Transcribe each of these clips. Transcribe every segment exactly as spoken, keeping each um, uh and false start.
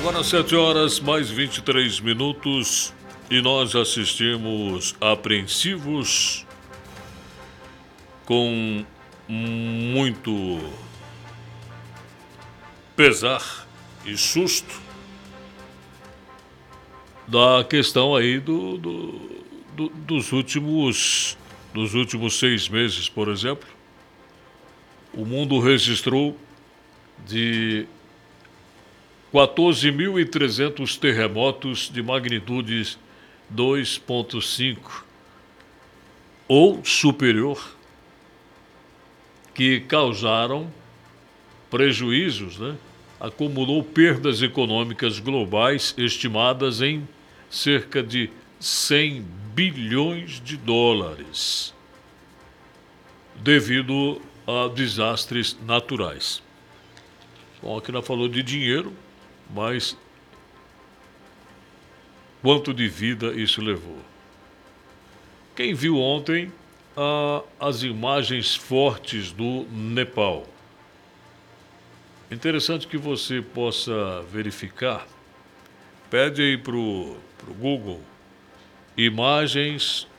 Agora sete horas mais vinte e três minutos e nós assistimos apreensivos com muito pesar e susto da questão aí do, do, do, dos últimos dos últimos seis meses, por exemplo. O mundo registrou de quatorze mil e trezentos terremotos de magnitude dois ponto cinco ou superior, que causaram prejuízos, né? Acumulou perdas econômicas globais estimadas em cerca de cem bilhões de dólares, devido a desastres naturais. Bom, aqui nós falou de dinheiro, mas quanto de vida isso levou? Quem viu ontem ah, as imagens fortes do Nepal? Interessante que você possa verificar. Pede aí pro, pro Google imagens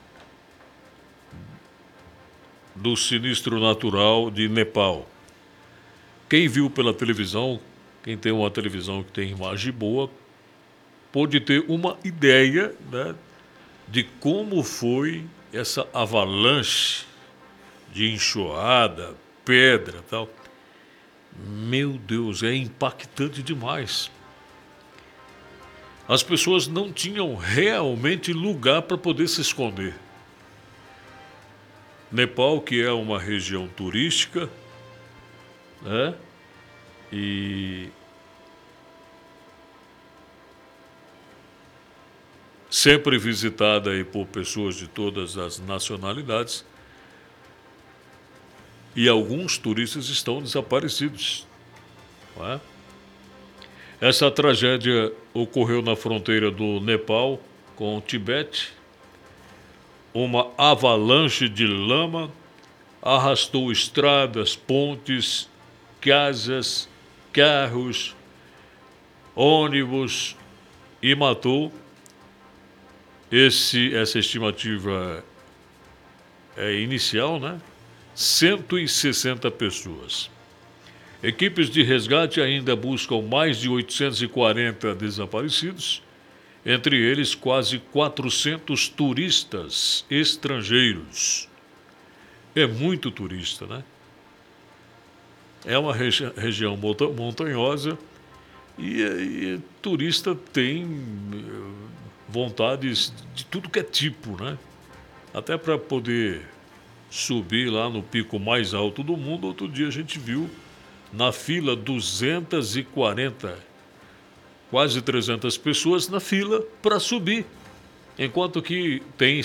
do sinistro natural de Nepal. Quem viu pela televisão, quem tem uma televisão que tem imagem boa, pode ter uma ideia, né, de como foi essa avalanche de enxurrada, pedra e tal. Meu Deus, é impactante demais. As pessoas não tinham realmente lugar para poder se esconder. Nepal, que é uma região turística, né? E sempre visitada aí por pessoas de todas as nacionalidades, e alguns turistas estão desaparecidos, não é? Essa tragédia ocorreu na fronteira do Nepal com o Tibete. Uma avalanche de lama arrastou estradas, pontes, casas, carros, ônibus e matou, esse, essa estimativa é inicial, né? cento e sessenta pessoas. Equipes de resgate ainda buscam mais de oitocentos e quarenta desaparecidos, entre eles quase quatrocentos turistas estrangeiros. É muito turista, né? É uma regi- região monta- montanhosa e, e turista tem eh, vontades de tudo que é tipo, né? Até para poder subir lá no pico mais alto do mundo. Outro dia a gente viu na fila duzentas e quarenta, quase trezentas pessoas na fila para subir, enquanto que tem